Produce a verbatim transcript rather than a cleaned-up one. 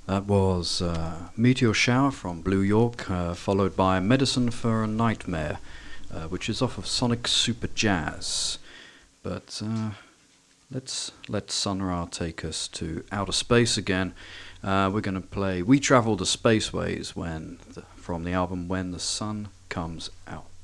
That was uh, Meteor Shower from Blue York, uh, followed by Medicine for a Nightmare, uh, which is off of Sonic Super Jazz. But uh, let's let Sun Ra take us to outer space again. Uh, we're going to play We Travel to Spaceways when the, from the album When the Sun Comes Out.